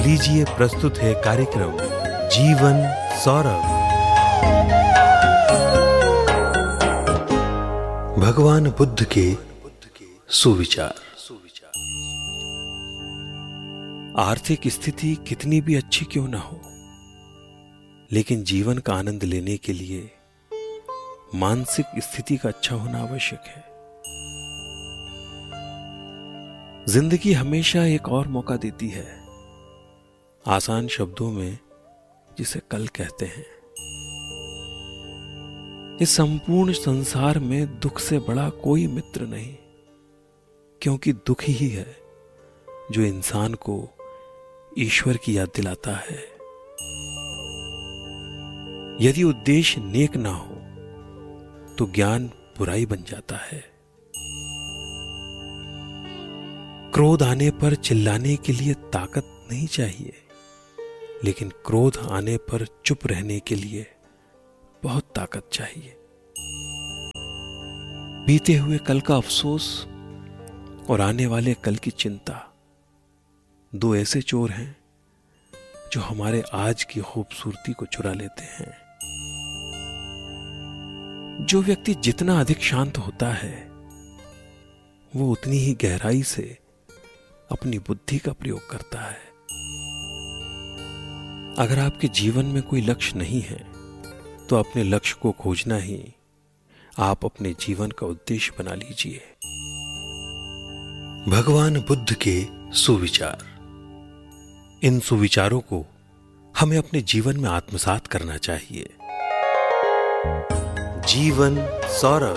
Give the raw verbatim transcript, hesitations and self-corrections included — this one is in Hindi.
लीजिए प्रस्तुत है कार्यक्रम जीवन सौरभ। भगवान बुद्ध के सुविचार। आर्थिक स्थिति कितनी भी अच्छी क्यों ना हो, लेकिन जीवन का आनंद लेने के लिए मानसिक स्थिति का अच्छा होना आवश्यक है। जिंदगी हमेशा एक और मौका देती है, आसान शब्दों में जिसे कल कहते हैं। इस संपूर्ण संसार में दुख से बड़ा कोई मित्र नहीं, क्योंकि दुख ही है जो इंसान को ईश्वर की याद दिलाता है। यदि उद्देश्य नेक ना हो तो ज्ञान बुराई बन जाता है। क्रोध आने पर चिल्लाने के लिए ताकत नहीं चाहिए, लेकिन क्रोध आने पर चुप रहने के लिए बहुत ताकत चाहिए। बीते हुए कल का अफसोस और आने वाले कल की चिंता दो ऐसे चोर हैं जो हमारे आज की खूबसूरती को चुरा लेते हैं। जो व्यक्ति जितना अधिक शांत होता है, वो उतनी ही गहराई से अपनी बुद्धि का प्रयोग करता है। अगर आपके जीवन में कोई लक्ष्य नहीं है, तो अपने लक्ष्य को खोजना ही आप अपने जीवन का उद्देश्य बना लीजिए। भगवान बुद्ध के सुविचार। इन सुविचारों को हमें अपने जीवन में आत्मसात करना चाहिए। जीवन सौरभ।